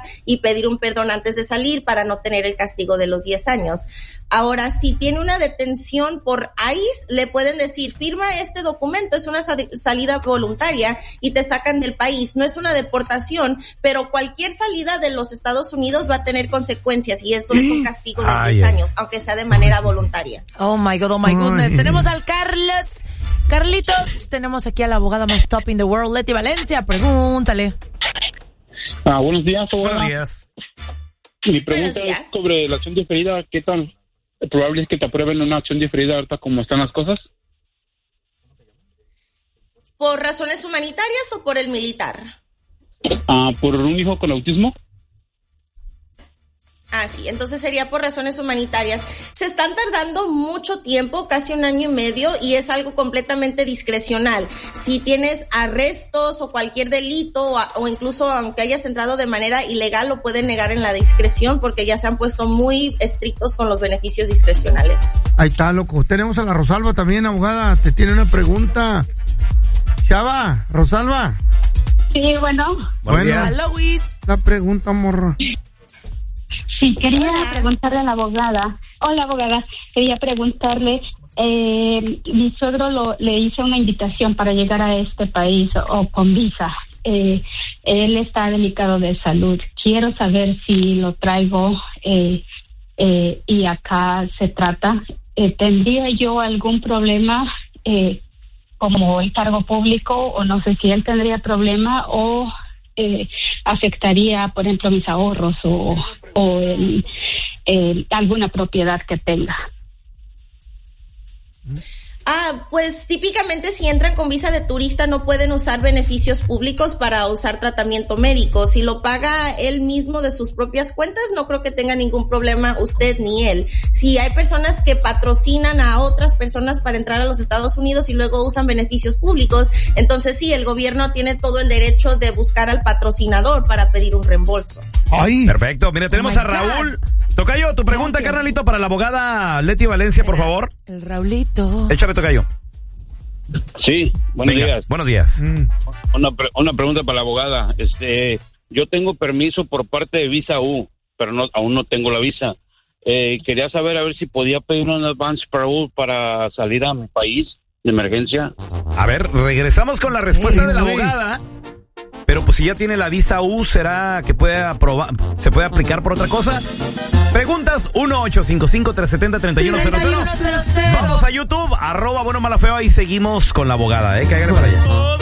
y pedir un perdón antes de salir para no tener el castigo de los 10 años. Ahora, si tiene una detención por ICE, le pueden decir, firma este documento, es una salida voluntaria y te sacan del país. No es una deportación, pero cualquier salida de los Estados Unidos va a tener consecuencias y eso es un castigo de 10 años, aunque sea de manera voluntaria. Oh my God, oh my goodness. Tenemos al Carlitos, tenemos aquí a la abogada más top in the world, Leti Valencia, pregúntale. Buenos días, abogada. Buenos días. Mi pregunta es sobre la acción diferida. ¿Qué tan probable es que te aprueben una acción diferida ahorita como están las cosas? ¿Por razones humanitarias o por el militar? ¿Por un hijo con autismo? Sí, entonces sería por razones humanitarias. Se están tardando mucho tiempo, casi 1 año y medio, y es algo completamente discrecional. Si tienes arrestos o cualquier delito, o incluso aunque hayas entrado de manera ilegal, lo pueden negar en la discreción, porque ya se han puesto muy estrictos con los beneficios discrecionales. Ahí está, loco. Tenemos a la Rosalba también, abogada. Te tiene una pregunta. Chava, Rosalba. Sí, bueno. Hola, Luis. La pregunta, morro. Sí, quería preguntarle a la abogada. Hola, abogada. Quería preguntarle, mi suegro le hizo una invitación para llegar a este país o con visa. Él está delicado de salud. Quiero saber si lo traigo y acá se trata. ¿Tendría yo algún problema como el cargo público o no sé si él tendría problema o afectaría, por ejemplo, mis ahorros o alguna propiedad que tenga? Pues típicamente si entran con visa de turista no pueden usar beneficios públicos para usar tratamiento médico. Si lo paga él mismo de sus propias cuentas, no creo que tenga ningún problema usted ni él. Si hay personas que patrocinan a otras personas para entrar a los Estados Unidos y luego usan beneficios públicos, entonces sí, el gobierno tiene todo el derecho de buscar al patrocinador para pedir un reembolso. ¡Ay! Perfecto. Mira, tenemos a Raúl. Tocayo, tu pregunta, carnalito, para la abogada Leti Valencia, por favor. El Raulito. Échale, Tocayo. Sí, buenos días. Buenos días. Una pregunta para la abogada. Yo tengo permiso por parte de Visa U, pero aún no tengo la visa. Quería saber a ver si podía pedir un advance parole para salir a mi país de emergencia. A ver, regresamos con la respuesta de la abogada. Pero pues si ya tiene la visa U, ¿será que se puede aplicar por otra cosa? Preguntas 1-855-370-3100. Vamos a YouTube, @bueno malafeo y seguimos con la abogada, cáigale para allá.